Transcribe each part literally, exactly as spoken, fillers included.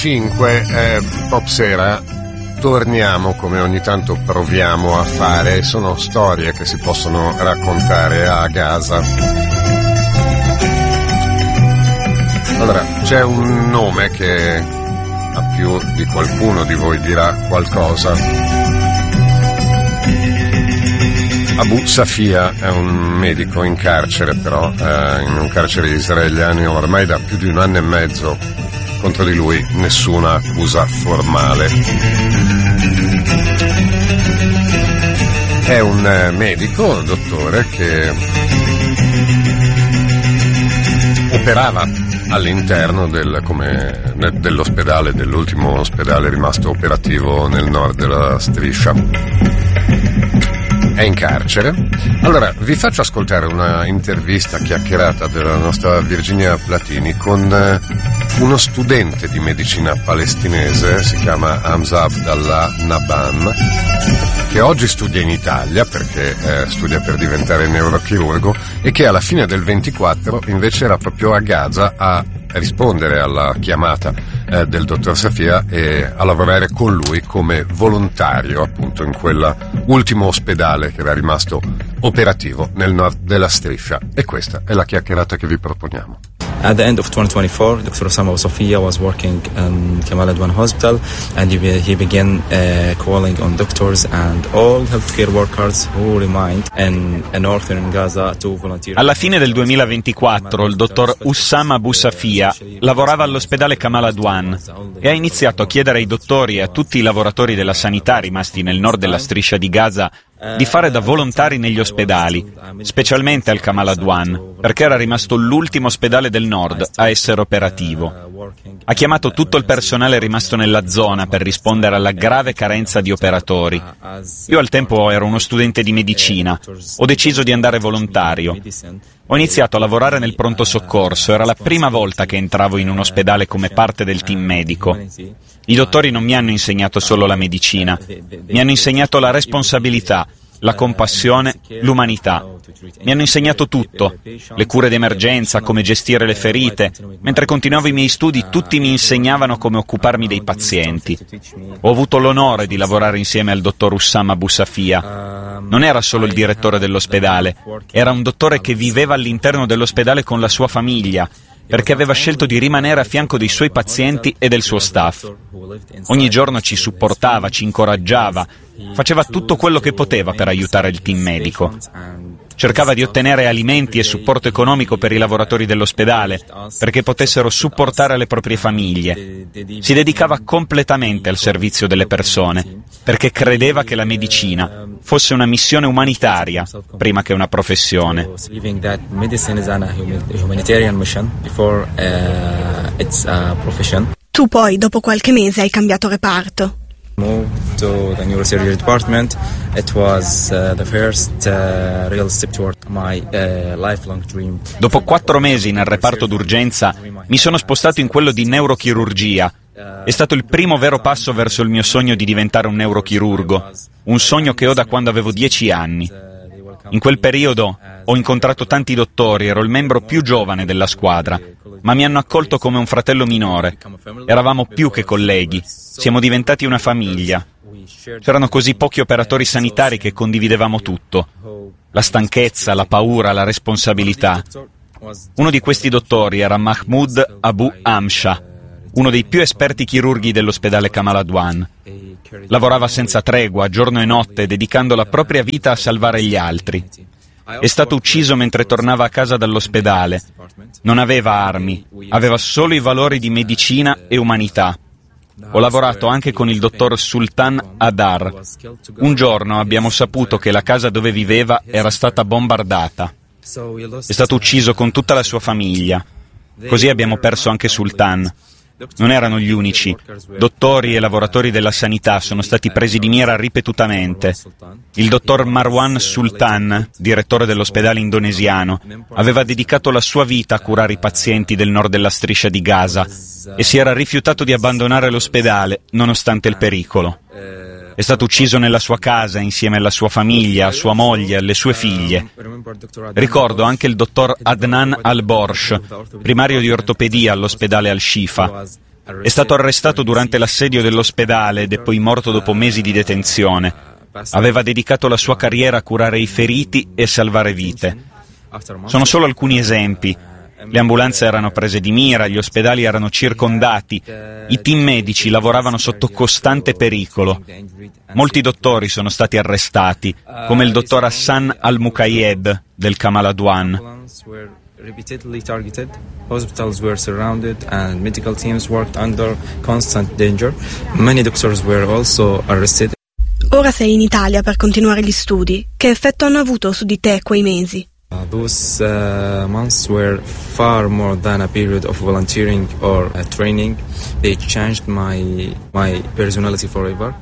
cinque eh, Pop Sera torniamo, come ogni tanto proviamo a fare. Sono storie che si possono raccontare a Gaza. Allora, c'è un nome che a più di qualcuno di voi dirà qualcosa. Abu Safia è un medico in carcere, però eh, in un carcere israeliano ormai da più di un anno e mezzo. Contro di lui nessuna accusa formale. È un eh, medico, un dottore che operava all'interno del, come, ne, dell'ospedale, dell'ultimo ospedale rimasto operativo nel nord della striscia. È in carcere. Allora, vi faccio ascoltare una intervista chiacchierata della nostra Virginia Platini con eh, uno studente di medicina palestinese, si chiama Hamza Abdallah Naban, che oggi studia in Italia perché eh, studia per diventare neurochirurgo e che alla fine del ventiquattro invece era proprio a Gaza a rispondere alla chiamata eh, del dottor Safia e a lavorare con lui come volontario appunto in quell'ultimo ospedale che era rimasto operativo nel nord della striscia. E questa è la chiacchierata che vi proponiamo. At the end of twenty twenty-four, Doctor Osama Abu Safia was working in Kamal Adwan Hospital, and he, he began uh, calling on doctors and all healthcare workers who remained in, in northern Gaza to volunteer. Alla fine del duemilaventiquattro, il dottor Osama Abu Safia lavorava all'ospedale Kamal Adwan e ha iniziato a chiedere ai dottori e a tutti i lavoratori della sanità rimasti nel nord della striscia di Gaza di fare da volontari negli ospedali, specialmente al Kamal Adwan, perché era rimasto l'ultimo ospedale del nord a essere operativo. Ha chiamato tutto il personale rimasto nella zona per rispondere alla grave carenza di operatori. Io al tempo ero uno studente di medicina, ho deciso di andare volontario. Ho iniziato a lavorare nel pronto soccorso, era la prima volta che entravo in un ospedale come parte del team medico. I dottori non mi hanno insegnato solo la medicina, mi hanno insegnato la responsabilità, la compassione, l'umanità. Mi hanno insegnato tutto, le cure d'emergenza, come gestire le ferite. Mentre continuavo i miei studi, tutti mi insegnavano come occuparmi dei pazienti. Ho avuto l'onore di lavorare insieme al dottor Osama Abu Safia. Non era solo il direttore dell'ospedale, era un dottore che viveva all'interno dell'ospedale con la sua famiglia, perché aveva scelto di rimanere a fianco dei suoi pazienti e del suo staff. Ogni giorno ci supportava, ci incoraggiava, faceva tutto quello che poteva per aiutare il team medico. Cercava di ottenere alimenti e supporto economico per i lavoratori dell'ospedale, perché potessero supportare le proprie famiglie. Si dedicava completamente al servizio delle persone, perché credeva che la medicina fosse una missione umanitaria prima che una professione. Tu poi, dopo qualche mese, hai cambiato reparto. Moved to the neurosurgery department. It was uh, the first uh, real step toward my uh, lifelong dream. Dopo quattro mesi nel reparto d'urgenza mi sono spostato in quello di neurochirurgia. È stato il primo vero passo verso il mio sogno di diventare un neurochirurgo, un sogno che ho da quando avevo dieci anni. In quel periodo ho incontrato tanti dottori, ero il membro più giovane della squadra, ma mi hanno accolto come un fratello minore. Eravamo più che colleghi, siamo diventati una famiglia. C'erano così pochi operatori sanitari che condividevamo tutto. La stanchezza, la paura, la responsabilità. Uno di questi dottori era Mahmoud Abu Amsha, uno dei più esperti chirurghi dell'ospedale Kamal Adwan. Lavorava senza tregua, giorno e notte, dedicando la propria vita a salvare gli altri. È stato ucciso mentre tornava a casa dall'ospedale. Non aveva armi, aveva solo i valori di medicina e umanità. Ho lavorato anche con il dottor Sultan Adar. Un giorno abbiamo saputo che la casa dove viveva era stata bombardata. È stato ucciso con tutta la sua famiglia. Così abbiamo perso anche Sultan. Non erano gli unici. Dottori e lavoratori della sanità sono stati presi di mira ripetutamente. Il dottor Marwan Sultan, direttore dell'ospedale indonesiano, aveva dedicato la sua vita a curare i pazienti del nord della striscia di Gaza e si era rifiutato di abbandonare l'ospedale nonostante il pericolo. È stato ucciso nella sua casa insieme alla sua famiglia, a sua moglie, alle sue figlie. Ricordo anche il dottor Adnan Al-Borsh, primario di ortopedia all'ospedale Al-Shifa. È stato arrestato durante l'assedio dell'ospedale ed è poi morto dopo mesi di detenzione. Aveva dedicato la sua carriera a curare i feriti e salvare vite. Sono solo alcuni esempi. Le ambulanze erano prese di mira, gli ospedali erano circondati, i team medici lavoravano sotto costante pericolo. Molti dottori sono stati arrestati, come il dottor Hassan Al-Mukayeb del Kamal Adwan. Repeatedly targeted, hospitals were surrounded and medical teams worked under constant danger. Many doctors were also arrested. Ora sei in Italia per continuare gli studi. Che effetto hanno avuto su di te quei mesi? Uh, those uh, months were far more than a period of volunteering or uh, training. They changed my my personality forever.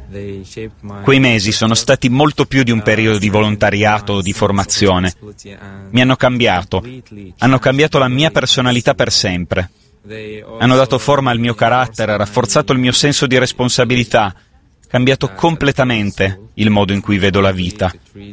Quei mesi sono stati molto più di un periodo di volontariato o di formazione. Mi hanno cambiato, hanno cambiato la mia personalità per sempre. Hanno dato forma al mio carattere, rafforzato il mio senso di responsabilità, cambiato completamente il modo in cui vedo la vita.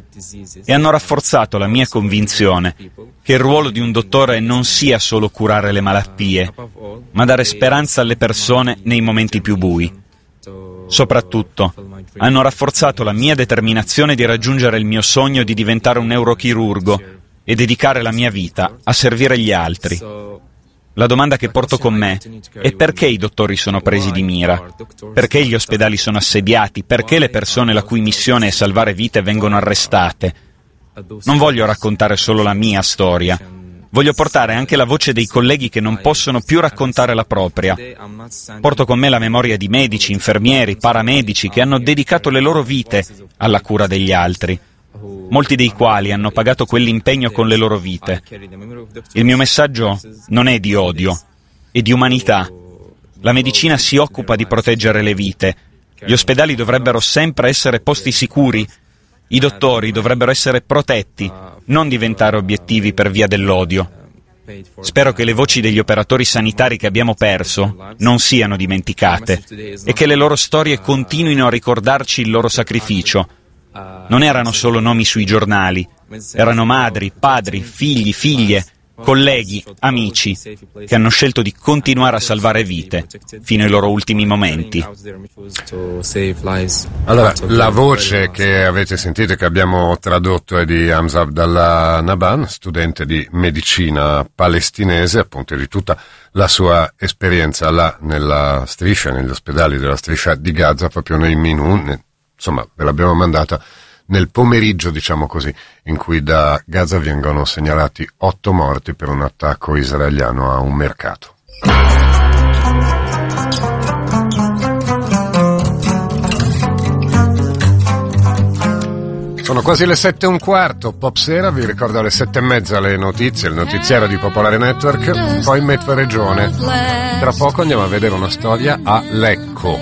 E hanno rafforzato la mia convinzione che il ruolo di un dottore non sia solo curare le malattie, ma dare speranza alle persone nei momenti più bui. Soprattutto, hanno rafforzato la mia determinazione di raggiungere il mio sogno di diventare un neurochirurgo e dedicare la mia vita a servire gli altri. La domanda che porto con me è perché i dottori sono presi di mira? Perché gli ospedali sono assediati? Perché le persone la cui missione è salvare vite vengono arrestate? Non voglio raccontare solo la mia storia. Voglio portare anche la voce dei colleghi che non possono più raccontare la propria. Porto con me la memoria di medici, infermieri, paramedici che hanno dedicato le loro vite alla cura degli altri, molti dei quali hanno pagato quell'impegno con le loro vite. Il mio messaggio non è di odio, è di umanità. La medicina si occupa di proteggere le vite. Gli ospedali dovrebbero sempre essere posti sicuri. I dottori dovrebbero essere protetti, non diventare obiettivi per via dell'odio. Spero che le voci degli operatori sanitari che abbiamo perso non siano dimenticate e che le loro storie continuino a ricordarci il loro sacrificio. Non erano solo nomi sui giornali, erano madri, padri, figli, figlie, colleghi, amici, che hanno scelto di continuare a salvare vite fino ai loro ultimi momenti. Allora, la voce che avete sentito e che abbiamo tradotto è di Hamza Abdallah Naban, studente di medicina palestinese, appunto di tutta la sua esperienza là nella striscia, negli ospedali della striscia di Gaza, proprio nei minun, insomma, ve l'abbiamo mandata nel pomeriggio, diciamo così, in cui da Gaza vengono segnalati otto morti per un attacco israeliano a un mercato. Sono quasi le sette e un quarto, Pop Sera, vi ricordo alle sette e mezza le notizie, il notiziario di Popolare Network, poi Metro Regione. Tra poco andiamo a vedere una storia a Lecco.